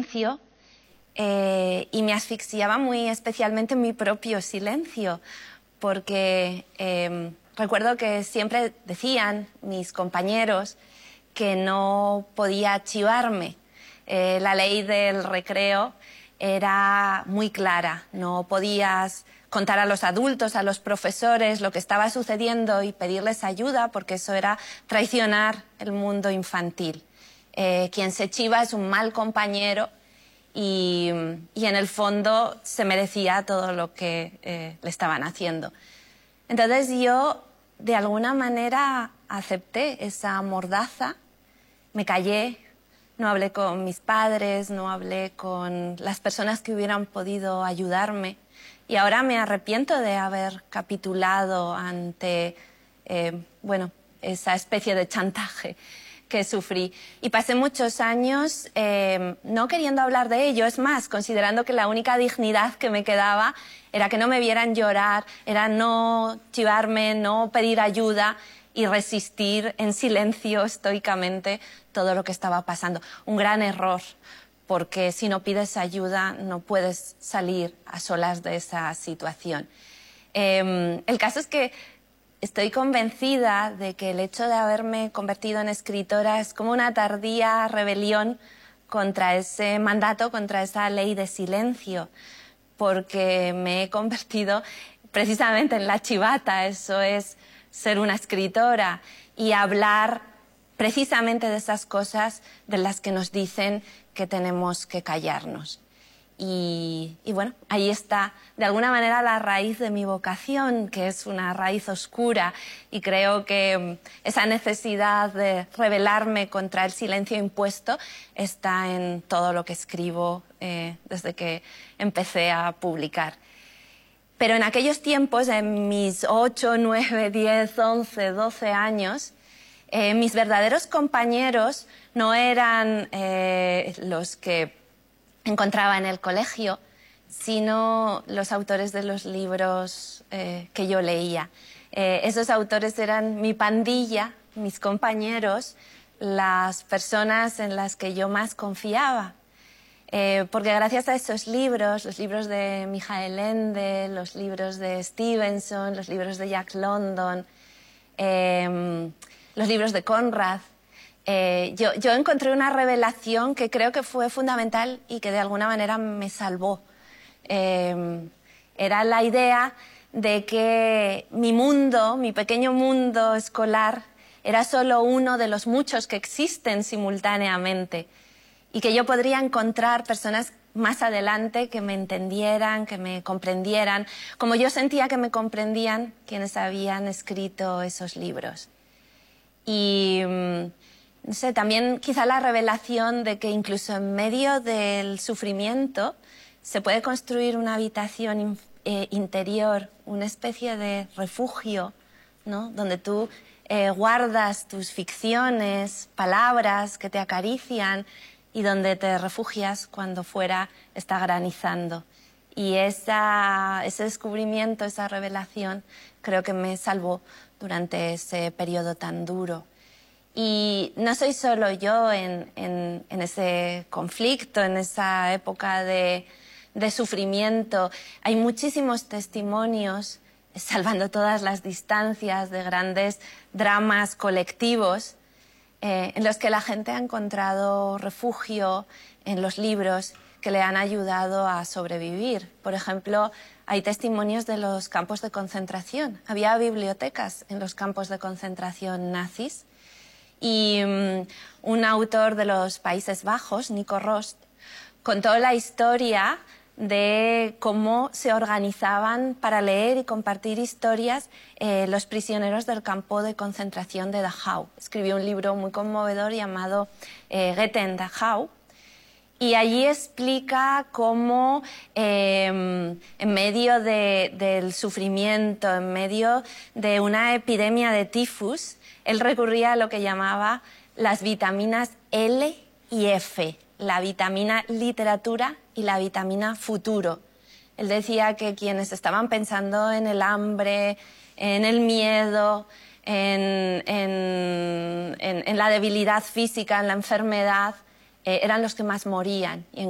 silencio y me asfixiaba muy especialmente mi propio silencio, porque recuerdo que siempre decían mis compañeros que no podía chivarme. La ley del recreo era muy clara, no podías contar a los adultos, a los profesores lo que estaba sucediendo y pedirles ayuda, porque eso era traicionar el mundo infantil. Quien se chiva es un mal compañero y en el fondo se merecía todo lo que le estaban haciendo. Entonces yo de alguna manera acepté esa mordaza, me callé, no hablé con mis padres, no hablé con las personas que hubieran podido ayudarme. Y ahora me arrepiento de haber capitulado ante, esa especie de chantaje que sufrí. Y pasé muchos años no queriendo hablar de ello. Es más, considerando que la única dignidad que me quedaba era que no me vieran llorar, era no chivarme, no pedir ayuda y resistir en silencio estoicamente todo lo que estaba pasando. Un gran error, porque si no pides ayuda no puedes salir a solas de esa situación. El caso es que estoy convencida de que el hecho de haberme convertido en escritora es como una tardía rebelión contra ese mandato, contra esa ley de silencio, porque me he convertido precisamente en la chivata, eso es ser una escritora y hablar precisamente de esas cosas de las que nos dicen que tenemos que callarnos. Y bueno, ahí está de alguna manera la raíz de mi vocación, que es una raíz oscura, y creo que esa necesidad de rebelarme contra el silencio impuesto está en todo lo que escribo desde que empecé a publicar. Pero en aquellos tiempos, en mis 8, 9, 10, 11, 12 años, mis verdaderos compañeros no eran los que encontraba en el colegio, sino los autores de los libros que yo leía. Esos autores eran mi pandilla, mis compañeros, las personas en las que yo más confiaba. Porque gracias a esos libros, los libros de Michael Ende, los libros de Stevenson, los libros de Jack London, los libros de Conrad, yo encontré una revelación que creo que fue fundamental y que de alguna manera me salvó. Era la idea de que mi mundo, mi pequeño mundo escolar, era solo uno de los muchos que existen simultáneamente y que yo podría encontrar personas más adelante que me entendieran, que me comprendieran, como yo sentía que me comprendían quienes habían escrito esos libros. Y no sé, también quizá la revelación de que incluso en medio del sufrimiento se puede construir una habitación interior, una especie de refugio, ¿no? Donde tú guardas tus ficciones, palabras que te acarician y donde te refugias cuando fuera está granizando. Y ese descubrimiento, esa revelación, creo que me salvó durante ese periodo tan duro. Y no soy solo yo en ese conflicto, en esa época de sufrimiento. Hay muchísimos testimonios, salvando todas las distancias, de grandes dramas colectivos en los que la gente ha encontrado refugio en los libros que le han ayudado a sobrevivir. Por ejemplo, hay testimonios de los campos de concentración. Había bibliotecas en los campos de concentración nazis. Y un autor de los Países Bajos, Nico Rost, contó la historia de cómo se organizaban para leer y compartir historias los prisioneros del campo de concentración de Dachau. Escribió un libro muy conmovedor llamado Goethe en Dachau. Y allí explica cómo en medio del sufrimiento, en medio de una epidemia de tifus, él recurría a lo que llamaba las vitaminas L y F, la vitamina literatura y la vitamina futuro. Él decía que quienes estaban pensando en el hambre, en el miedo, en la debilidad física, en la enfermedad, eran los que más morían.